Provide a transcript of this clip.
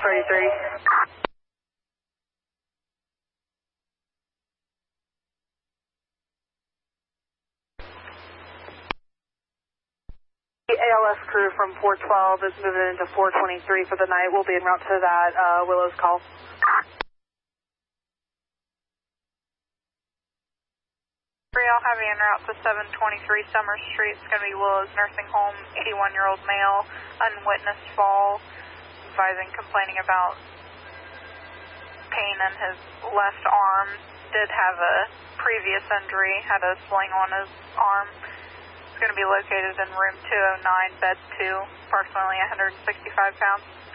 1233. The ALS crew from 412 is moving into 423 for the night. We'll be en route to that Willows call. Real heavy en route to 723 Summer Street. It's going to be Willows Nursing Home, 81-year-old male, unwitnessed fall, advising complaining about pain in his left arm. Did have a previous injury, had a sling on his arm. It's going to be located in room 209, bed 2, approximately 165 pounds.